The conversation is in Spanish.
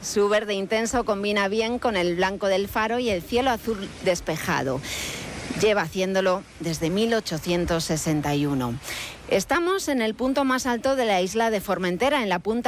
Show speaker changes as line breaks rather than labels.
Su verde intenso combina bien con el blanco del faro y el cielo azul despejado. Lleva haciéndolo desde 1861. Estamos en el punto más alto de la isla de Formentera, en la punta